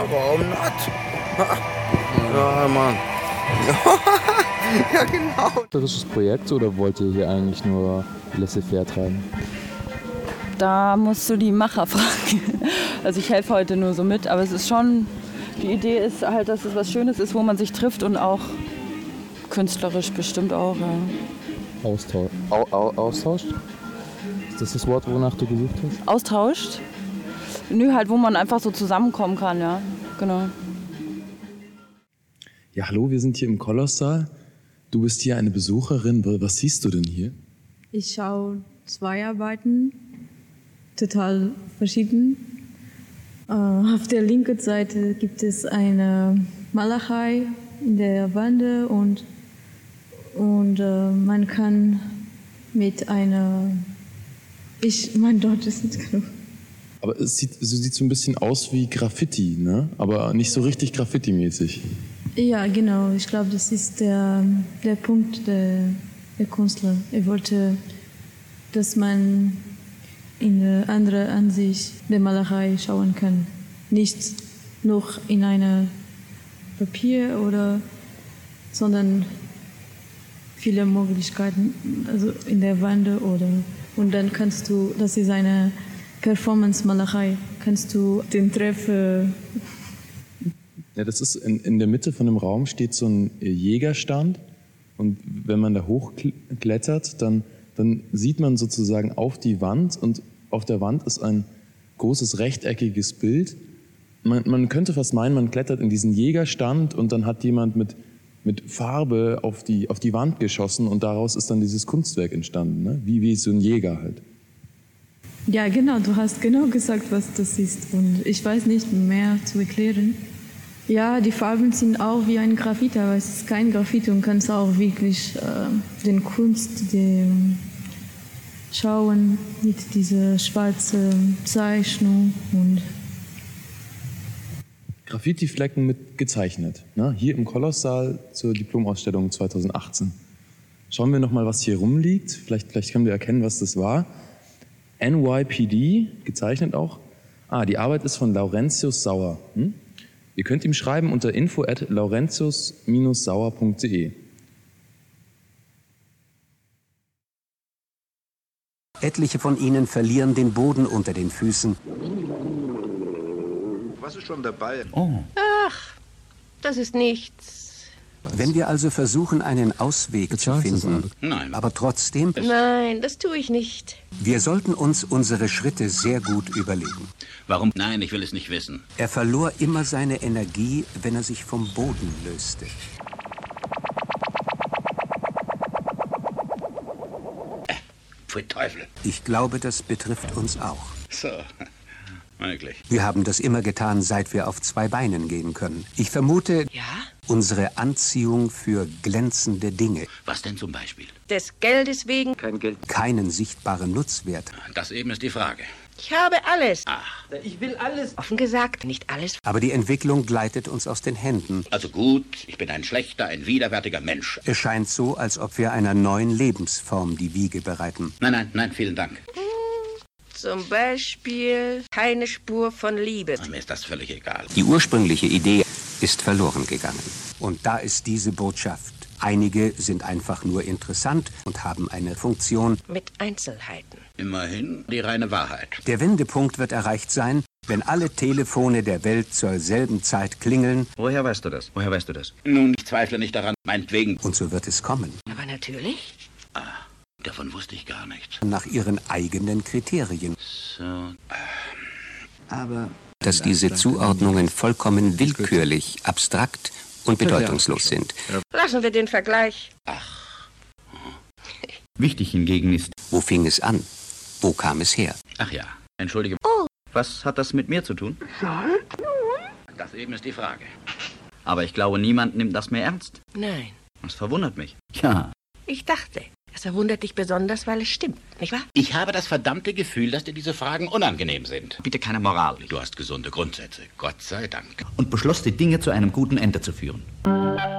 warum not? Ja, Mann. Ja, genau. Künstlerisches Projekt oder wollt ihr hier eigentlich nur laissez-faire treiben? Da musst du die Macher fragen. Also ich helfe heute nur so mit, aber es ist schon, die Idee ist halt, dass es was Schönes ist, wo man sich trifft und auch künstlerisch bestimmt auch. Ja. Austauscht? Ist das das Wort, wonach du gesucht hast? Austauscht? Nö, halt, wo man einfach so zusammenkommen kann, ja, genau. Ja, hallo, wir sind hier im Kolossal. Du bist hier eine Besucherin. Was siehst du denn hier? Ich schaue 2 Arbeiten, total verschieden. Auf der linken Seite gibt es eine Malerei in der Wand und man kann mit einer... mein Deutsch ist nicht genug. Aber es sieht so ein bisschen aus wie Graffiti, ne? Aber nicht so richtig Graffiti-mäßig. Ja, genau. Ich glaube, das ist der Punkt der Künstler. Er wollte, dass man in eine andere Ansicht der Malerei schauen kann. Nicht nur in eine Papier sondern viele Möglichkeiten, also in der Wand und dann kannst du, das ist eine Performance-Malerei, kannst du den Treffer. Ja, das ist in der Mitte von dem Raum steht so ein Jägerstand und wenn man da hochklettert, dann sieht man sozusagen auf die Wand und auf der Wand ist ein großes rechteckiges Bild. Man könnte fast meinen, man klettert in diesen Jägerstand und dann hat jemand mit Farbe auf die Wand geschossen und daraus ist dann dieses Kunstwerk entstanden, ne? Wie so ein Jäger halt. Ja, genau, du hast genau gesagt, was das ist und ich weiß nicht mehr zu erklären. Ja, die Farben sind auch wie ein Graffiti, aber es ist kein Graffiti und kannst auch wirklich den Kunst schauen mit dieser schwarzen Zeichnung und Graffiti-Flecken mit gezeichnet, ne? Hier im Kolossal zur Diplomausstellung 2018. Schauen wir nochmal, was hier rumliegt. Vielleicht können wir erkennen, was das war. NYPD, gezeichnet auch. Die Arbeit ist von Laurentius Sauer. Ihr könnt ihm schreiben unter info@laurentius-sauer.de. Etliche von ihnen verlieren den Boden unter den Füßen. Was ist schon dabei? Oh. Ach, das ist nichts. Wenn wir also versuchen, einen Ausweg zu finden, Nein. aber trotzdem... Nein, das tue ich nicht. Wir sollten uns unsere Schritte sehr gut überlegen. Warum? Nein, ich will es nicht wissen. Er verlor immer seine Energie, wenn er sich vom Boden löste. Pfui Teufel. Ich glaube, das betrifft uns auch. So, möglich. Wir haben das immer getan, seit wir auf 2 Beinen gehen können. Ich vermute, Ja? unsere Anziehung für glänzende Dinge. Was denn zum Beispiel? Des Geldes wegen? Kein Geld. Keinen sichtbaren Nutzwert. Das eben ist die Frage. Ich habe alles. Ach. Ich will alles. Offen gesagt, nicht alles. Aber die Entwicklung gleitet uns aus den Händen. Also gut, ich bin ein schlechter, ein widerwärtiger Mensch. Es scheint so, als ob wir einer neuen Lebensform die Wiege bereiten. Nein, vielen Dank. Zum Beispiel keine Spur von Liebe. Ach, mir ist das völlig egal. Die ursprüngliche Idee ist verloren gegangen. Und da ist diese Botschaft. Einige sind einfach nur interessant und haben eine Funktion. Mit Einzelheiten. Immerhin die reine Wahrheit. Der Wendepunkt wird erreicht sein, wenn alle Telefone der Welt zur selben Zeit klingeln. Woher weißt du das? Nun, ich zweifle nicht daran, meinetwegen. Und so wird es kommen. Aber natürlich. Davon wusste ich gar nichts. Nach ihren eigenen Kriterien. So. Aber dass diese Zuordnungen vollkommen willkürlich, abstrakt und bedeutungslos sind. Lassen wir den Vergleich. Wichtig hingegen ist... Wo fing es an? Wo kam es her? Ach ja, entschuldige. Oh. Was hat das mit mir zu tun? Das eben ist die Frage. Aber ich glaube, niemand nimmt das mehr ernst. Nein. Das verwundert mich. Ja. Ich dachte, es verwundert dich besonders, weil es stimmt, nicht wahr? Ich habe das verdammte Gefühl, dass dir diese Fragen unangenehm sind. Bitte keine Moral. Du hast gesunde Grundsätze, Gott sei Dank. Und beschloss, die Dinge zu einem guten Ende zu führen.